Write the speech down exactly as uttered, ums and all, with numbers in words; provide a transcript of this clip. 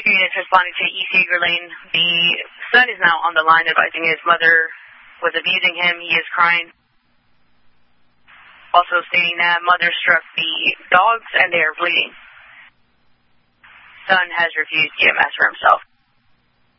rescue units responding to East Yeager Lane. The son is now on the line advising his mother was abusing him. He is crying. Also stating that mother struck the dogs and they are bleeding. Son has refused E M S for himself.